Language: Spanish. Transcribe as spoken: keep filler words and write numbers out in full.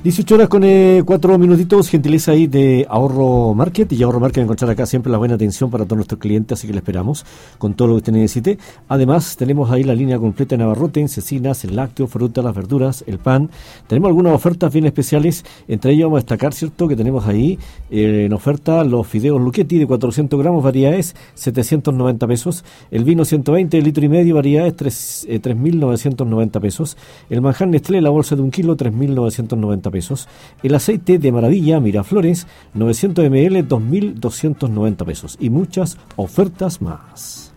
dieciocho horas con eh, cuatro minutitos, gentileza ahí de Ahorro Market, y Ahorro Market va a encontrar acá siempre la buena atención para todos nuestros clientes, así que le esperamos con todo lo que usted necesite. Además, tenemos ahí la línea completa en abarrote, en cecinas, el lácteo, frutas, las verduras, el pan. Tenemos algunas ofertas bien especiales, entre ellas vamos a destacar, ¿cierto?, que tenemos ahí eh, en oferta los fideos Luchetti de cuatrocientos gramos, variedades, setecientos noventa pesos. El vino ciento veinte, litro y medio, variedades, tres mil novecientos noventa pesos. El manjar Nestlé, la bolsa de un kilo, tres mil novecientos noventa pesos. El aceite de maravilla Miraflores, novecientos mililitros, dos mil doscientos noventa pesos. Y muchas ofertas más.